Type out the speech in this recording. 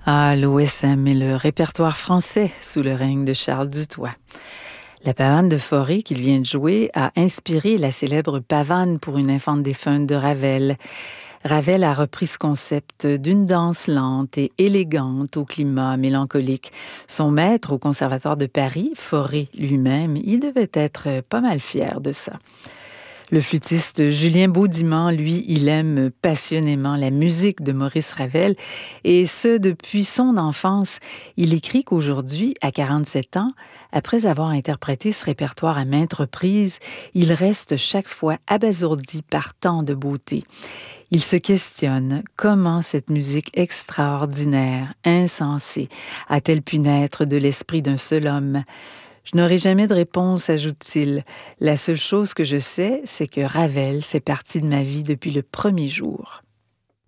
Ah, l'OSM et le répertoire français sous le règne de Charles Dutoit. La pavane de Forêt qu'il vient de jouer a inspiré la célèbre pavane pour une infante défunte de Ravel. Ravel a repris ce concept d'une danse lente et élégante au climat mélancolique. Son maître au Conservatoire de Paris, Fauré lui-même, il devait être pas mal fier de ça. Le flûtiste Julien Baudimand, lui, il aime passionnément la musique de Maurice Ravel, et ce, depuis son enfance. Il écrit qu'aujourd'hui, à 47 ans, après avoir interprété ce répertoire à maintes reprises, il reste chaque fois abasourdi par tant de beauté. Il se questionne comment cette musique extraordinaire, insensée, a-t-elle pu naître de l'esprit d'un seul homme? Je n'aurai jamais de réponse, ajoute-t-il. La seule chose que je sais, c'est que Ravel fait partie de ma vie depuis le premier jour.